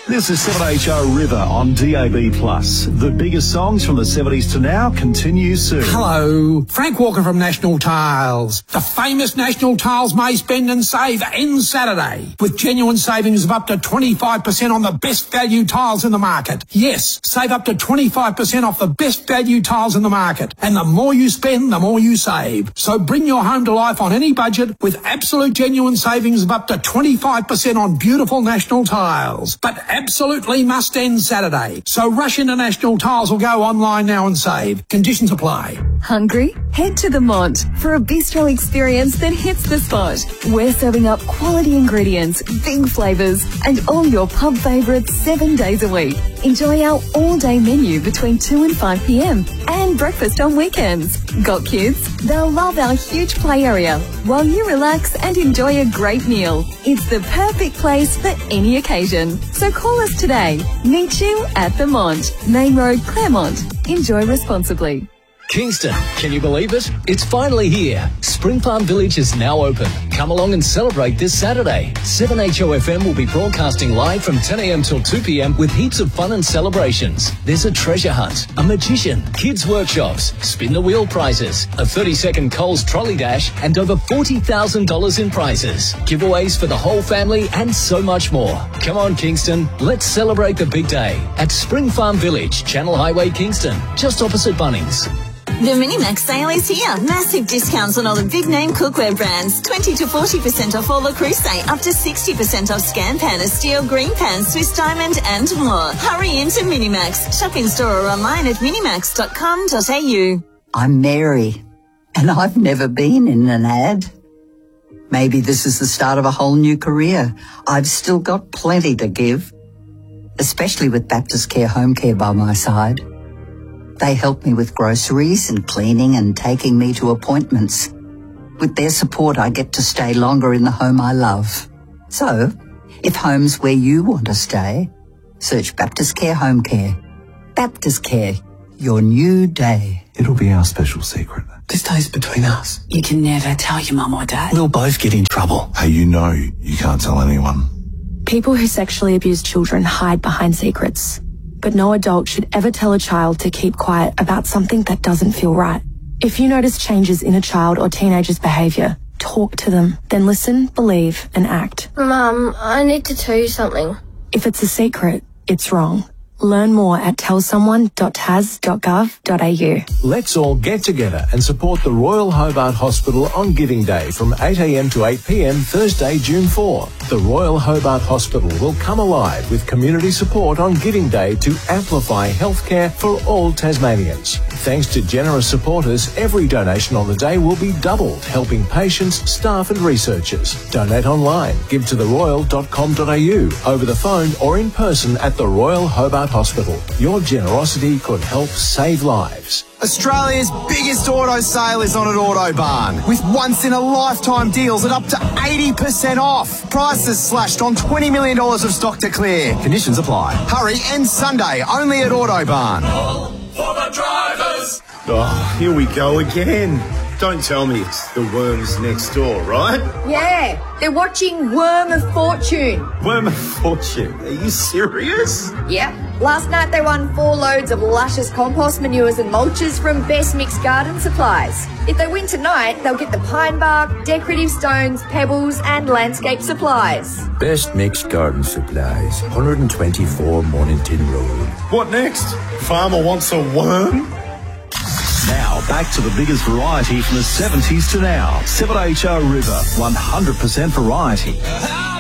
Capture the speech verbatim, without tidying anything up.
This is seven H O River on D A B plus. The biggest songs from the seventies to now continue soon. Hello, Frank Walker from National Tiles. The famous National Tiles May Spend and Save ends Saturday with genuine savings of up to twenty-five percent on the best value tiles in the market. Yes, save up to twenty-five percent off the best value tiles in the market. And the more you spend, the more you save. So bring your home to life on any budget with absolute genuine savings of up to twenty-five percent on beautiful National Tiles. But absolutely must end Saturday. So rush into National Tiles or go online now and save. Conditions apply. Hungry? Head to the Mont for a bistro experience that hits the spot. We're serving up quality ingredients, big flavours, and all your pub favourites seven days a week. Enjoy our all-day menu between two and five p m and breakfast on weekends. Got kids? They'll love our huge play area while you relax and enjoy a great meal. It's the perfect place for any occasion. So call us today. Meet you at the Mont, Main Road, Claremont. Enjoy responsibly. Kingston, can you believe it? It's finally here. Spring Farm Village is now open. Come along and celebrate this Saturday. seven H O F M will be broadcasting live from ten a m till two p m with heaps of fun and celebrations. There's a treasure hunt, a magician, kids workshops, spin the wheel prizes, a thirty second Coles trolley dash, and over forty thousand dollars in prizes. Giveaways for the whole family and so much more. Come on, Kingston. Let's celebrate the big day at Spring Farm Village, Channel Highway, Kingston, just opposite Bunnings. The Minimax sale is here. Massive discounts on all the big name cookware brands. twenty to forty percent off all the Crusade. Up to sixty percent off Scan Pan, Steel, Green Pan, Swiss Diamond and more. Hurry into Minimax. Shop in store or online at minimax dot com dot a u. I'm Mary, and I've never been in an ad. Maybe this is the start of a whole new career. I've still got plenty to give, especially with Baptist Care Home Care by my side. They help me with groceries and cleaning and taking me to appointments. With their support, I get to stay longer in the home I love. So, if home's where you want to stay, search Baptist Care Home Care. Baptist Care, your new day. It'll be our special secret. This stays between us. You can never tell your mum or dad. We'll both get in trouble. Hey, you know you can't tell anyone. People who sexually abuse children hide behind secrets. But no adult should ever tell a child to keep quiet about something that doesn't feel right. If you notice changes in a child or teenager's behaviour, talk to them, then listen, believe and act. Mum, I need to tell you something. If it's a secret, it's wrong. Learn more at tell someone dot tas dot gov dot a u. Let's all get together and support the Royal Hobart Hospital on Giving Day from eight a m to eight p m Thursday, June fourth. The Royal Hobart Hospital will come alive with community support on Giving Day to amplify healthcare for all Tasmanians. Thanks to generous supporters, every donation on the day will be doubled, helping patients, staff and researchers. Donate online, give to the royal dot com dot a u, over the phone or in person at the Royal Hobart Hospital. Your generosity could help save lives. Australia's biggest auto sale is on at Autobarn, with once-in-a-lifetime deals at up to eighty percent off. Prices slashed on twenty million dollars of stock to clear. Conditions apply. Hurry, and Sunday, only at Autobarn. All for the drivers. Oh, here we go again. Don't tell me it's the Worms next door, right? Yeah, they're watching Worm of Fortune. Worm of Fortune? Are you serious? Yep. Last night they won four loads of luscious compost manures and mulches from Best Mixed Garden Supplies. If they win tonight, they'll get the pine bark, decorative stones, pebbles and landscape supplies. Best Mixed Garden Supplies, one twenty-four Mornington Road. What next? Farmer wants a worm? Now, back to the biggest variety from the seventies to now. seven H O River, one hundred percent variety.